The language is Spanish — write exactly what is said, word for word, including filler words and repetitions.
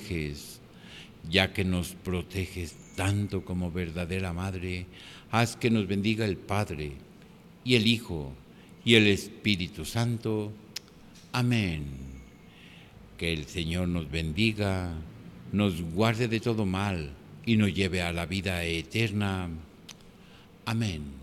proteges, ya que nos proteges tanto como verdadera Madre, haz que nos bendiga el Padre, y el Hijo, y el Espíritu Santo. Amén. Que el Señor nos bendiga, nos guarde de todo mal, y nos lleve a la vida eterna. Amén.